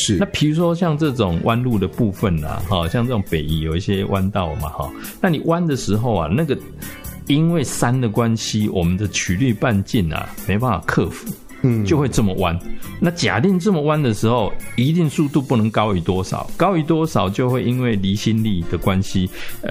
是。 那比如说像这种弯路的部分啊，像这种北宜有一些弯道嘛，那你弯的时候啊，那个因为山的关系，我们的曲率半径啊没办法克服，就会这么弯。那假定这么弯的时候，一定速度不能高于多少？高于多少就会因为离心力的关系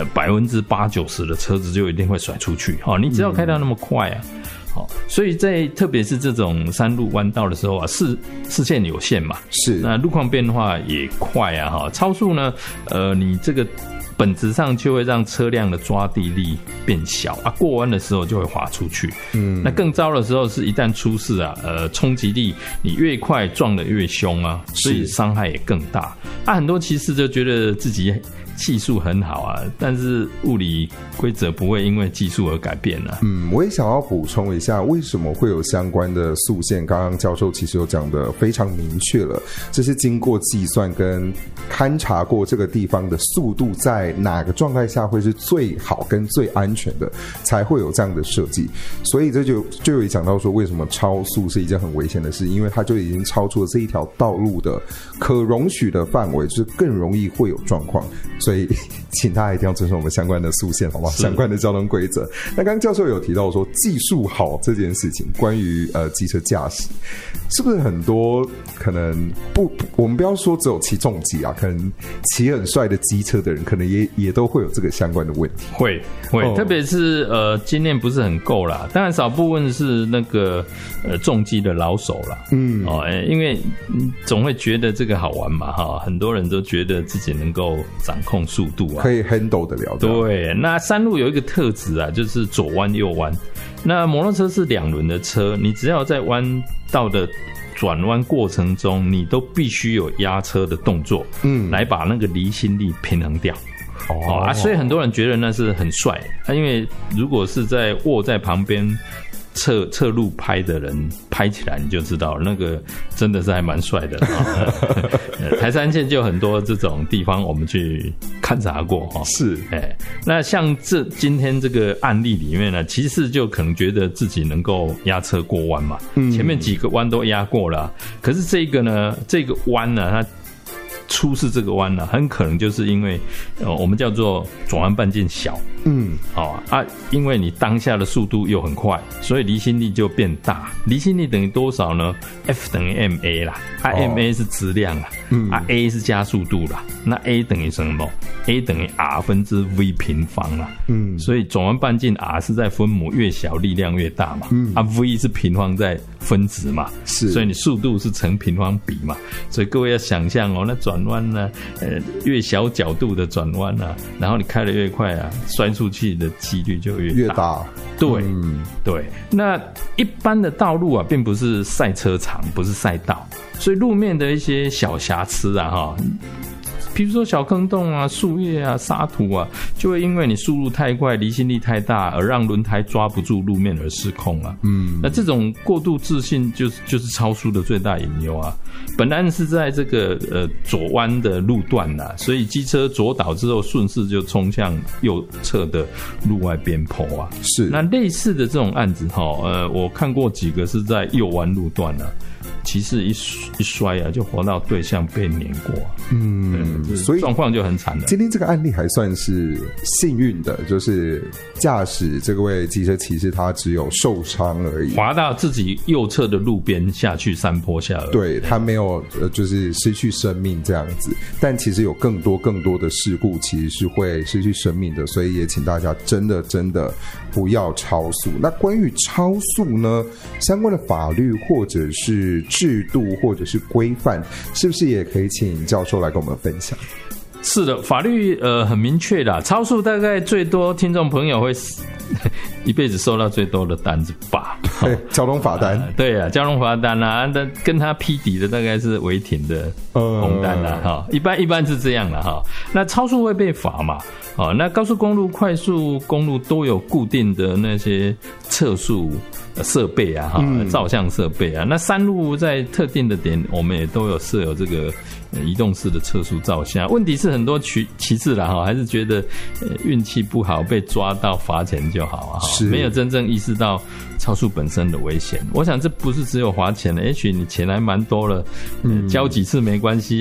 ，80%-90%的车子就一定会甩出去。你只要开到那么快啊。所以在特别是这种山路弯道的时候啊，视线有限嘛， 是，那路况变化也快啊，超速呢，你这个本质上就会让车辆的抓地力变小啊，过弯的时候就会滑出去。那更糟的时候是一旦出事啊，冲击力你越快撞得越凶啊，所以伤害也更大。很多骑士就觉得自己技术很好啊，但是物理规则不会因为技术而改变啊。 我也想要补充一下，为什么会有相关的速限？刚刚教授其实有讲的非常明确了，这是经过计算跟勘察过这个地方的速度在哪个状态下会是最好跟最安全的，才会有这样的设计。所以这就有讲到说，为什么超速是一件很危险的事，因为它就已经超出了这一条道路的可容许的范围，就是更容易会有状况。所以请大家一定要遵守我们相关的速限，好不好？相关的交通规则。那刚刚教授有提到说技术好这件事情，关于机车驾驶，是不是很多可能我们不要说只有骑重机啊，可能骑很帅的机车的人，可能也都会有这个相关的问题。 会，特别是经验不是很够啦，当然少部分是那个重机的老手啦。因为总会觉得这个好玩嘛，很多人都觉得自己能够掌控速度啊， 可以 handle 得了。 对，那山路有一个特质啊，就是左弯右弯。那摩托车是2轮的车，你只要在弯道的转弯过程中，你都必须有压车的动作，来把那个离心力平衡掉。所以很多人觉得那是很帅，因为如果是在卧在旁边侧路拍的人拍起来，你就知道那个真的是还蛮帅的。台山线就很多这种地方我们去勘察过。 是， 那像今天这个案例里面呢，其实就可能觉得自己能够压车过弯嘛，前面几个弯都压过了，可是这个弯呢，它出事这个弯呢，很可能就是因为我们叫做转弯半径小。因为你当下的速度又很快，所以离心力就变大。离心力等于多少呢？ F 等于 ma 啦，ma 是质量啦，a 是加速度啦。那 a 等于什么？ a 等于 r 分之 v 平方啦。所以转弯半径 r 是在分母，越小力量越大嘛。v 是平方在分值嘛，所以你速度是成平方比嘛。所以各位要想象那转弯呢，越小角度的转弯啊，然后你开得越快啊，摔出去的几率就越大。对，对。那一般的道路啊，并不是赛车场，不是赛道，所以路面的一些小瑕疵啊，比如说小坑洞啊、树叶啊、沙土啊，就会因为你速度太快、离心力太大，而让轮胎抓不住路面而失控啊。那这种过度自信就是超速的最大隐忧啊。本案是在这个左弯的路段啊，所以机车左倒之后顺势就冲向右侧的路外边坡啊。是。那类似的这种案子我看过几个是在右弯路段啊。骑士一摔啊，就滑到对向被碾过。所以状况就很惨了。 今天这个案例还算是幸运的，就是驾驶这位机车骑士他只有受伤而已， 滑到自己右侧的路边下去山坡下而已。 对，他没有就是失去生命这样子。但其实有更多的事故其实是会失去生命的，所以也请大家真的不要超速。那关于超速呢，相关的法律或者是制度或者是规范，是不是也可以请教授来跟我们分享？ 是的，法律很明确的，超速大概最多听众朋友会一辈子收到最多的单子吧， 交通罚单。 对啊，交通罚单啊，跟他匹敌的大概是违停的红单啦，一般是这样啦哈。那超速会被罚嘛？那高速公路、快速公路都有固定的那些测速设备啊，照相设备啊。那山路在特定的点，我们也都有设有这个移动式的测速照相。问题是很多骑士啦还是觉得运气不好，被抓到罚钱就好啊，没有真正意识到超速本身的危险。我想这不是只有罚钱的，也许你钱还蛮多了，交几次没关系。